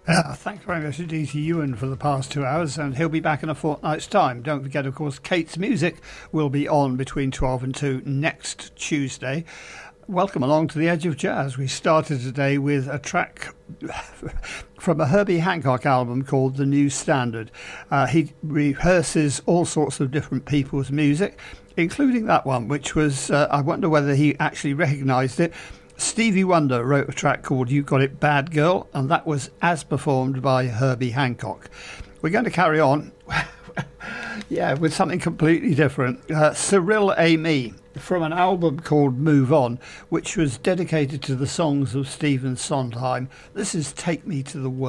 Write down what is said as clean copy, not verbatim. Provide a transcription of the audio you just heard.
Thanks very much indeed to Ewan for the past 2 hours, and he'll be back in a fortnight's time. Don't forget, of course, Kate's Music will be on between 12 and 2 next Tuesday. Welcome along to the Edge of Jazz. We started today with a track from a Herbie Hancock album called The New Standard. He rehearses all sorts of different people's music, including that one, which was, I wonder whether he actually recognised it. Stevie Wonder wrote a track called You Got It Bad Girl, and that was as performed by Herbie Hancock. We're going to carry on with something completely different. Cyril Amy, from an album called Move On, which was dedicated to the songs of Stephen Sondheim. This is Take Me to the World.